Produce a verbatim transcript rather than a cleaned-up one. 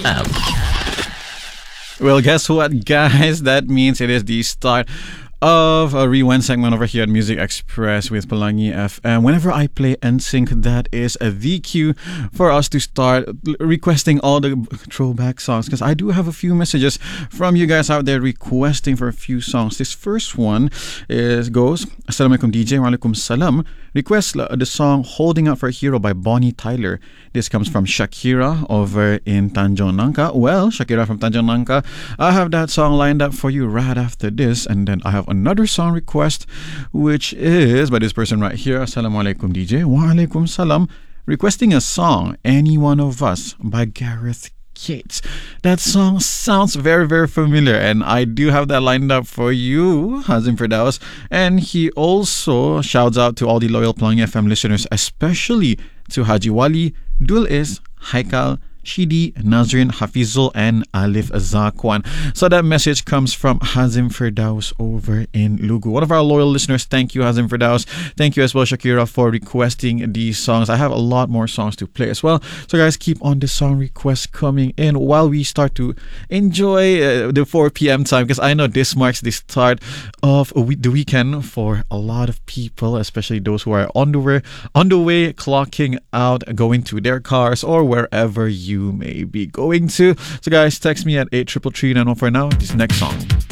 M. Well, guess what, guys? That means it is the start of a rewind segment over here at Music Express with Pelangi F M. Whenever I play N Sync, that is a the cue for us to start requesting all the throwback songs, because I do have a few messages from you guys out there requesting for a few songs. This first one is goes, Assalamualaikum D J, Walaikum Salam. Request the song Holding Out for a Hero by Bonnie Tyler. This comes from Shakira over in Tanjong Nangka. Well, Shakira from Tanjong Nangka, I have that song lined up for you right after this, and then I have another song request, which is by this person right here. Assalamualaikum D J, Walaikum Salam, requesting a song Any One of Us by Gareth Gates. That song sounds very very familiar, and I do have that lined up for you, Hazim Firdaus. And he also shouts out to all the loyal Pelangi F M listeners, especially to Haji Wali, Dul Is, Haikal, Shidi, Nazrin, Hafizul, and Alif Zakwan. So that message comes from Hazim Firdaus over in Lugu. One of our loyal listeners. Thank you, Hazim Firdaus. Thank you as well, Shakira, for requesting these songs. I have a lot more songs to play as well. So guys, keep on the song requests coming in while we start to enjoy uh, the four p.m. time, because I know this marks the start of a week, the weekend for a lot of people, especially those who are on the way, on the way, clocking out, going to their cars or wherever you you may be going to. So guys, text me at eight triple three nine one for now. This next song.